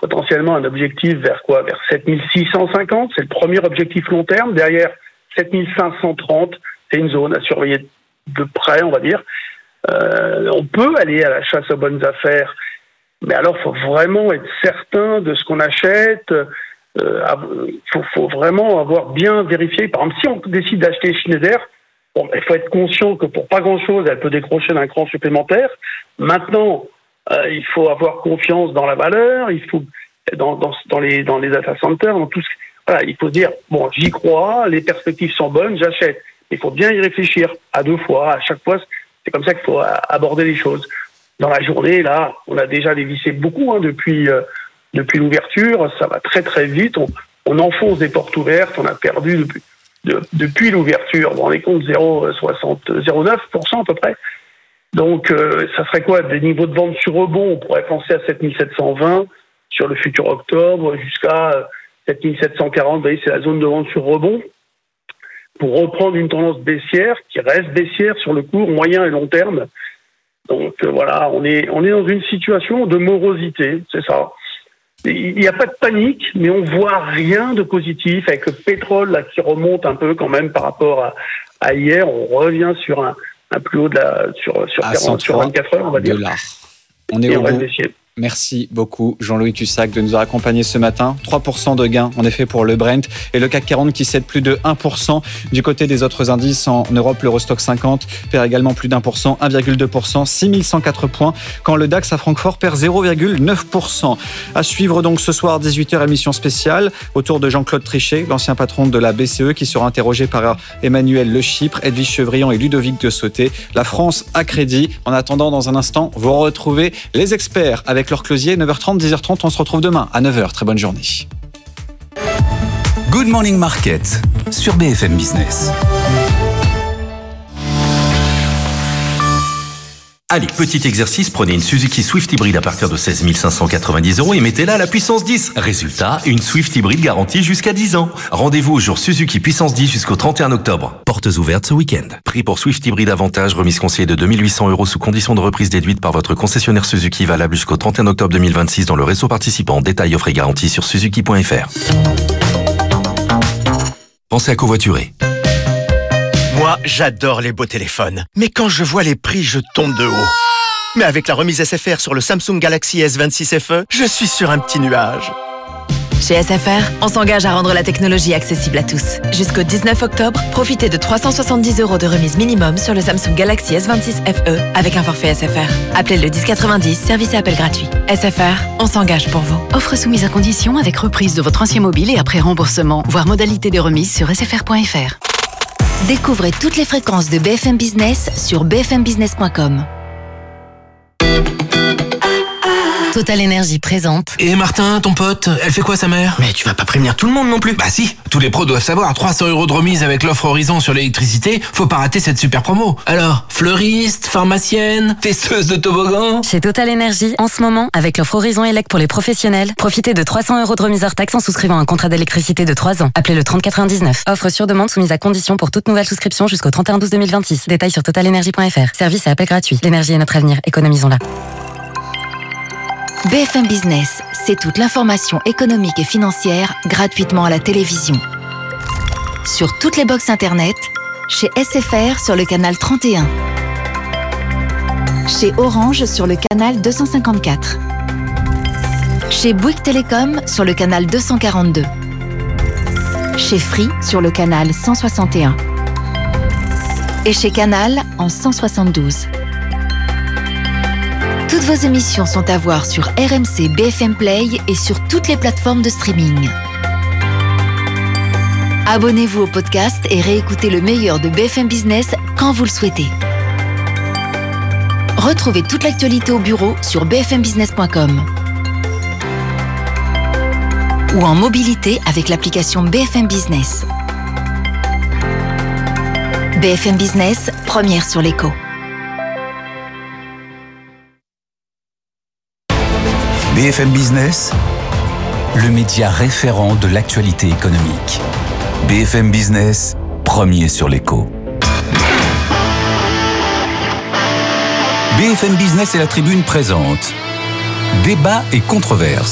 potentiellement un objectif vers quoi? Vers 7650, c'est le premier objectif long terme. Derrière 7530, c'est une zone à surveiller de près, on va dire. On peut aller à la chasse aux bonnes affaires, mais alors il faut vraiment être certain de ce qu'on achète. Faut vraiment avoir bien vérifié. Par exemple, si on décide d'acheter Schneider, il faut être conscient que pour pas grand-chose, elle peut décrocher d'un cran supplémentaire. Maintenant, il faut avoir confiance dans la valeur, il faut dans les data centers, dans tout ce. Voilà, il faut se dire bon, j'y crois, les perspectives sont bonnes, j'achète. Il faut bien y réfléchir à deux fois, à chaque fois. C'est comme ça qu'il faut aborder les choses. Dans la journée, là, on a déjà dévissé beaucoup depuis l'ouverture. Ça va très très vite. On enfonce des portes ouvertes. On a perdu depuis l'ouverture. Vous vous rendez compte, 0,9% à peu près. Donc, ça serait quoi? Des niveaux de vente sur rebond. On pourrait penser à 7720 sur le futur octobre jusqu'à 7740. Vous voyez, c'est la zone de vente sur rebond. Pour reprendre une tendance baissière qui reste baissière sur le court, moyen et long terme. Donc voilà, on est dans une situation de morosité, c'est ça. Il n'y a pas de panique, mais on voit rien de positif avec le pétrole là qui remonte un peu quand même par rapport à hier. On revient sur un plus haut sur 24 heures, on va dire. On est au bout. Merci beaucoup Jean-Louis Tussac de nous accompagner ce matin. 3% de gain en effet pour le Brent et le CAC 40 qui cède plus de 1%. Du côté des autres indices en Europe, l'Eurostock 50 perd également plus d'1%, 1,2%, 6104 points, quand le DAX à Francfort perd 0,9%. À suivre donc ce soir 18h, émission spéciale autour de Jean-Claude Trichet, l'ancien patron de la BCE, qui sera interrogé par Emmanuel Le Chypre, Edwige Chevrillon et Ludovic de Sauté. La France à crédit. En attendant, dans un instant, vous retrouvez les experts avec Laure Closier, 9h30, 10h30. On se retrouve demain à 9h. Très bonne journée. Good Morning Market sur BFM Business. Allez, petit exercice, prenez une Suzuki Swift hybride à partir de 16 590 € et mettez-la à la puissance 10. Résultat, une Swift hybride garantie jusqu'à 10 ans. Rendez-vous au jour Suzuki puissance 10 jusqu'au 31 octobre. Portes ouvertes ce week-end. Prix pour Swift hybride avantage, remise conseillée de 2 800 € sous condition de reprise déduite par votre concessionnaire Suzuki, valable jusqu'au 31 octobre 2026 dans le réseau participant. Détails, offres et garanties sur suzuki.fr. Pensez à covoiturer. Moi, j'adore les beaux téléphones. Mais quand je vois les prix, je tombe de haut. Mais avec la remise SFR sur le Samsung Galaxy S26 FE, je suis sur un petit nuage. Chez SFR, on s'engage à rendre la technologie accessible à tous. Jusqu'au 19 octobre, profitez de 370 € de remise minimum sur le Samsung Galaxy S26 FE avec un forfait SFR. Appelez le 1090, service et appel gratuit. SFR, on s'engage pour vous. Offre soumise à condition avec reprise de votre ancien mobile et après remboursement. Voir modalité de remise sur sfr.fr. Découvrez toutes les fréquences de BFM Business sur bfmbusiness.com. Total Energy présente. Et Martin, ton pote, elle fait quoi sa mère? Mais tu vas pas prévenir tout le monde non plus. Bah si, tous les pros doivent savoir, 300 € de remise avec l'offre Horizon sur l'électricité, faut pas rater cette super promo. Alors, fleuriste, pharmacienne, testeuse de toboggan? Chez Total Energy, en ce moment, avec l'offre Horizon Elec pour les professionnels, profitez de 300 € de remise hors taxe en souscrivant un contrat d'électricité de 3 ans. Appelez le 3099. Offre sur demande soumise à condition pour toute nouvelle souscription jusqu'au 31/12/2026. Détails sur totalenergy.fr. Service et appel gratuit. L'énergie est notre avenir, économisons-la. BFM Business, c'est toute l'information économique et financière gratuitement à la télévision. Sur toutes les box internet, chez SFR sur le canal 31. Chez Orange sur le canal 254. Chez Bouygues Télécom sur le canal 242. Chez Free sur le canal 161. Et chez Canal en 172. Toutes vos émissions sont à voir sur RMC BFM Play et sur toutes les plateformes de streaming. Abonnez-vous au podcast et réécoutez le meilleur de BFM Business quand vous le souhaitez. Retrouvez toute l'actualité au bureau sur bfmbusiness.com ou en mobilité avec l'application BFM Business. BFM Business, première sur l'écho. BFM Business, le média référent de l'actualité économique. BFM Business, premier sur l'écho. BFM Business et la Tribune présentent Débat et controverse.